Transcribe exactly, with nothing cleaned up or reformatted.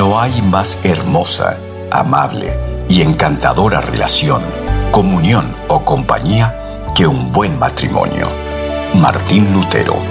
No hay más hermosa, amable y encantadora relación, comunión o compañía que un buen matrimonio. Martín Lutero.